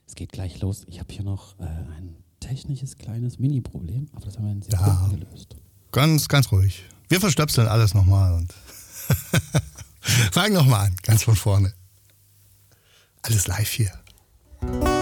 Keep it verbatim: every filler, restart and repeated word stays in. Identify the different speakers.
Speaker 1: Es geht gleich los. Ich habe hier noch äh, ein technisches kleines Mini-Problem, aber das haben wir in
Speaker 2: Ja.
Speaker 1: Sekunden gelöst.
Speaker 2: Ganz, ganz ruhig. Wir verstöpseln alles nochmal und fangen nochmal an, ganz von vorne. Alles live hier.